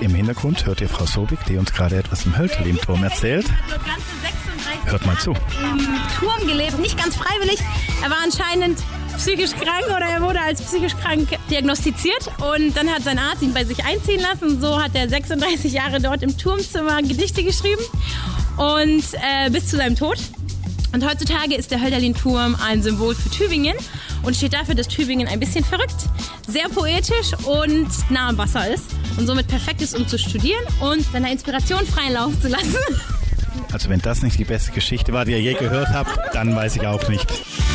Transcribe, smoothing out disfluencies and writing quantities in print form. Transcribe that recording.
Im Hintergrund hört ihr Frau Sobig, die uns gerade etwas im Hölderlin-Turm erzählt. Hört mal zu. Im Turm gelebt, nicht ganz freiwillig. Er war anscheinend psychisch krank oder er wurde als psychisch krank diagnostiziert. Und dann hat sein Arzt ihn bei sich einziehen lassen. So hat er 36 Jahre dort im Turmzimmer Gedichte geschrieben. Und bis zu seinem Tod. Und heutzutage ist der Hölderlin-Turm ein Symbol für Tübingen und steht dafür, dass Tübingen ein bisschen verrückt, sehr poetisch und nah am Wasser ist und somit perfekt ist, um zu studieren und seiner Inspiration freien Lauf zu lassen. Also wenn das nicht die beste Geschichte war, die ihr je gehört habt, dann weiß ich auch nicht.